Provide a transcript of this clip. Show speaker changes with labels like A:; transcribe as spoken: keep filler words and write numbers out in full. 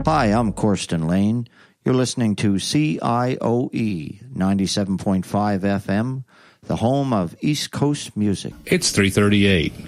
A: Hi, I'm Corsten Lane. You're listening to C I O E ninety-seven point five F M, the home of East Coast music.
B: It's three thirty-eight.